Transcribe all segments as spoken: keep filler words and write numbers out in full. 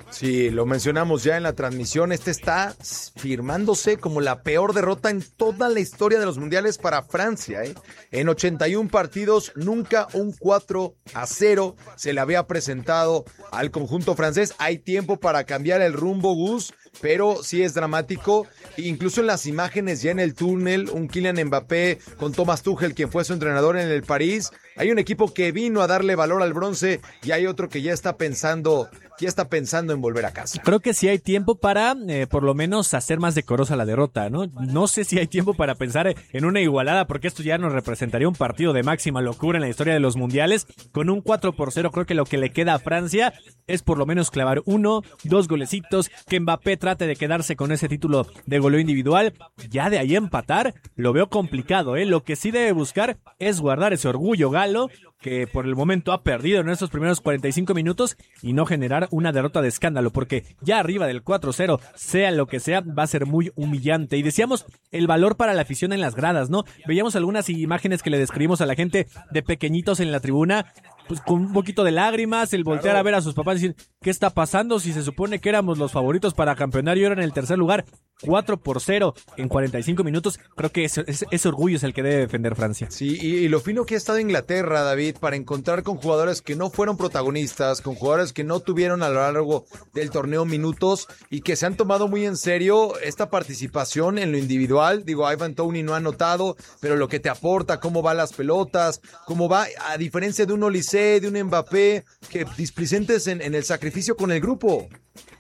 Sí, lo mencionamos ya en la transmisión. Este está firmándose como la peor derrota en toda la historia de los mundiales para Francia, ¿eh? En ochenta y un partidos, nunca un cuatro a cero se le había presentado al conjunto francés. Hay tiempo para cambiar el rumbo, Gus, pero sí es dramático. Incluso en las imágenes ya en el túnel, un Kylian Mbappé con Thomas Tuchel, quien fue su entrenador en el París. Hay un equipo que vino a darle valor al bronce y hay otro que ya está pensando, ya está pensando en volver a casa. Creo que sí hay tiempo para, eh, por lo menos, hacer más decorosa la derrota, ¿no? No sé si hay tiempo para pensar en una igualada, porque esto ya nos representaría un partido de máxima locura en la historia de los mundiales. Con un cuatro por cero, creo que lo que le queda a Francia es por lo menos clavar uno, dos golecitos, que Mbappé trate de quedarse con ese título de goleo individual. Ya de ahí empatar, lo veo complicado, ¿eh? Lo que sí debe buscar es guardar ese orgullo galo, que por el momento ha perdido en estos primeros cuarenta y cinco minutos, y no generar una derrota de escándalo, porque ya arriba del cuatro cero, sea lo que sea, va a ser muy humillante. Y decíamos el valor para la afición en las gradas, ¿no? Veíamos algunas imágenes que le describimos a la gente de pequeñitos en la tribuna, pues con un poquito de lágrimas, el voltear claro. a ver a sus papás y decir, ¿qué está pasando? Si se supone que éramos los favoritos para campeonar y ahora en el tercer lugar. cuatro por cero en cuarenta y cinco minutos, creo que ese, ese, ese orgullo es el que debe defender Francia. Sí, y, y lo fino que ha estado Inglaterra, David, para encontrar con jugadores que no fueron protagonistas, con jugadores que no tuvieron a lo largo del torneo minutos y que se han tomado muy en serio esta participación en lo individual. Digo, Ivan Toney no ha anotado, pero lo que te aporta, cómo van las pelotas, cómo va, a diferencia de un Olise, de un Mbappé, que displicentes en, en el sacrificio con el grupo.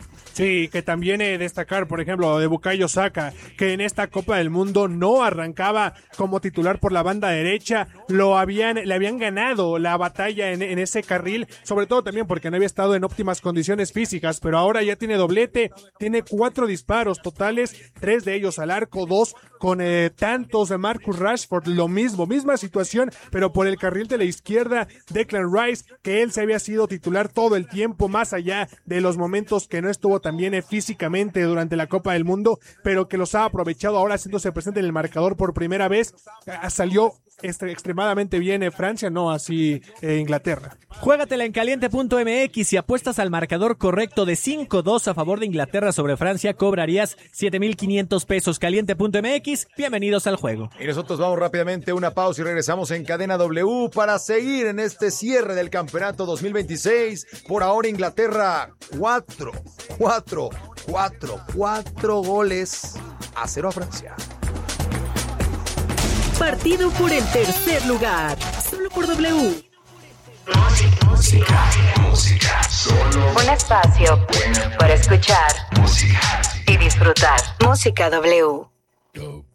Sí, que también eh, destacar, por ejemplo, de Bukayo Saka, que en esta Copa del Mundo no arrancaba como titular por la banda derecha, lo habían, le habían ganado la batalla en, en ese carril, sobre todo también porque no había estado en óptimas condiciones físicas, pero ahora ya tiene doblete, tiene cuatro disparos totales, tres de ellos al arco, dos con eh, tantos de Marcus Rashford, lo mismo, misma situación, pero por el carril de la izquierda, Declan Rice, que él se había sido titular todo el tiempo, más allá de los momentos que no estuvo también eh, físicamente durante la Copa del Mundo, pero que los ha aprovechado ahora haciéndose presente en el marcador por primera vez. Eh, salió este, extremadamente bien eh, Francia, no así eh, Inglaterra. Juégatela en caliente punto m x y apuestas al marcador correcto de cinco dos a favor de Inglaterra sobre Francia, cobrarías siete mil quinientos pesos. caliente punto m x, bienvenidos al juego. Y nosotros vamos rápidamente a una pausa y regresamos en Cadena W para seguir en este cierre del campeonato dos mil veintiséis. Por ahora Inglaterra cuatro, cuatro, cuatro, cuatro goles a cero a Francia. Partido por el tercer lugar, solo por W. Música, música, solo un espacio para escuchar música y disfrutar. Música W. W.